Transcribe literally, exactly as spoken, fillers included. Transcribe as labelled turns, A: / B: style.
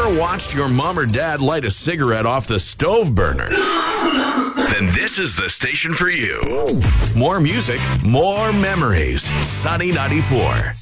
A: ever watched your mom or dad light a cigarette off the stove burner? Then this is the station for you. More music, more memories. Sunny ninety-four.